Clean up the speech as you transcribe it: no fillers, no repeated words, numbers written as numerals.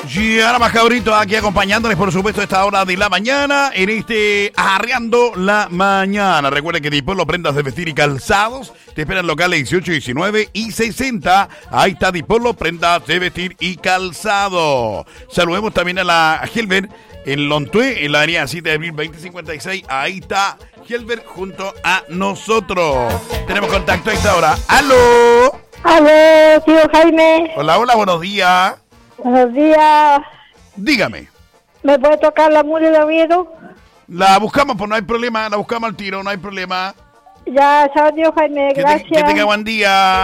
Y ahora más cabritos aquí acompañándoles, por supuesto, a esta hora de la mañana, en este Arreando la Mañana. Recuerden que Dipolo Prendas de Vestir y Calzados te esperan locales 18, 19 y 60. Ahí está Dipolo Prendas de Vestir y Calzado. Saludemos también a la Helber en Lontué, en la avenida 7 de abril 2056. Ahí está Helber junto a nosotros. Tenemos contacto a esta hora. ¡Aló! Aló, tío Jaime. Hola, hola, buenos días. Buenos días. Dígame. ¿Me puede tocar la mule de Oviedo? La buscamos, pues no hay problema. La buscamos al tiro, no hay problema. Ya, chao, tío Jaime. Gracias. Que tenga buen día.